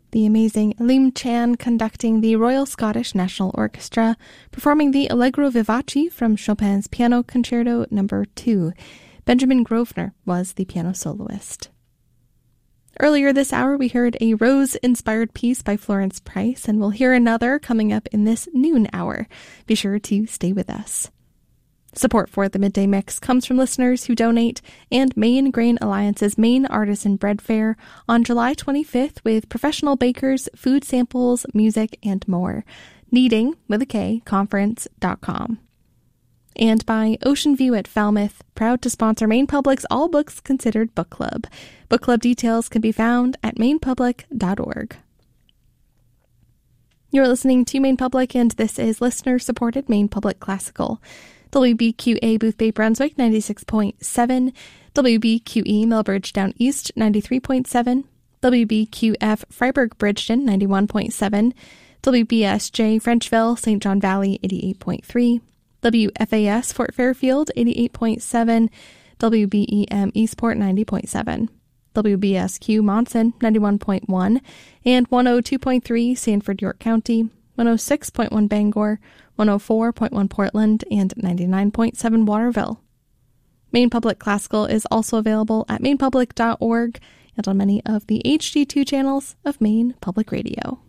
The amazing Lim Chan conducting the Royal Scottish National Orchestra, performing the Allegro Vivace from Chopin's Piano Concerto No. 2. Benjamin Grosvenor was the piano soloist. Earlier this hour, we heard a Rose-inspired piece by Florence Price, and we'll hear another coming up in this noon hour. Be sure to stay with us. Support for the Midday Mix comes from listeners who donate, and Maine Grain Alliance's Maine Artisan Bread Fair on July 25th with professional bakers, food samples, music, and more. Kneading, with a K, conference.com. And by Ocean View at Falmouth, proud to sponsor Maine Public's All Books Considered Book Club. Book club details can be found at mainepublic.org. You're listening to Maine Public, and this is listener-supported Maine Public Classical. WBQA Booth Bay Brunswick 96.7, WBQE Millbridge Down East 93.7, WBQF Freiburg Bridgeton 91.7, WBSJ Frenchville St. John Valley 88.3, WFAS Fort Fairfield 88.7, WBEM Eastport 90.7, WBSQ Monson 91.1, and 102.3 Sanford York County, 106.1 Bangor, 104.1 Portland, and 99.7 Waterville. Maine Public Classical is also available at mainepublic.org and on many of the HD2 channels of Maine Public Radio.